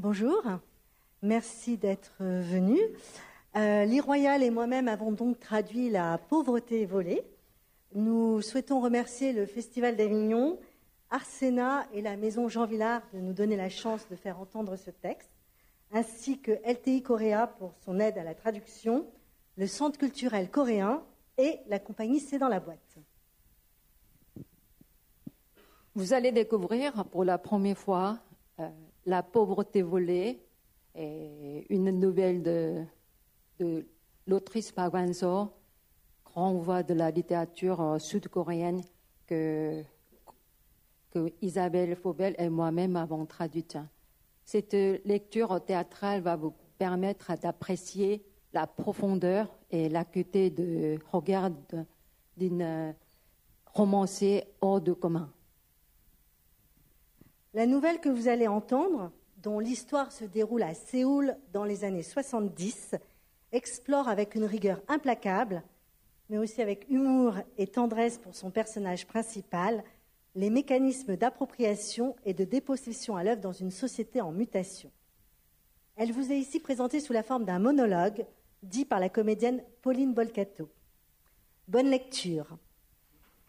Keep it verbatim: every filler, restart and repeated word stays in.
Bonjour, merci d'être venu. Euh, L'I-Royal et moi-même avons donc traduit La pauvreté volée. Nous souhaitons remercier le Festival d'Avignon, Arsena et la Maison Jean Vilar de nous donner la chance de faire entendre ce texte, ainsi que L T I Coréa pour son aide à la traduction, le Centre culturel coréen et la compagnie C'est dans la boîte. Vous allez découvrir pour la première fois euh, La pauvreté volée, et une nouvelle de, de l'autrice Park Hwan-seo, grande voix de la littérature sud-coréenne que, que Isabelle Faubel et moi-même avons traduite. Cette lecture théâtrale va vous permettre d'apprécier la profondeur et l'acuité de regard d'une romancière hors de commun. La nouvelle que vous allez entendre, dont l'histoire se déroule à Séoul dans les années soixante-dix, explore avec une rigueur implacable, mais aussi avec humour et tendresse pour son personnage principal, les mécanismes d'appropriation et de dépossession à l'œuvre dans une société en mutation. Elle vous est ici présentée sous la forme d'un monologue dit par la comédienne Pauline Bolcato. Bonne lecture.